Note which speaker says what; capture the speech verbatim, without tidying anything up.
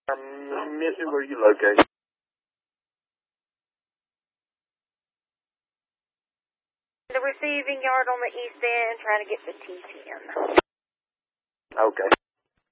Speaker 1: Um, Missy, where are you located?
Speaker 2: The receiving yard on the east end, trying to get the T ten.
Speaker 1: Okay.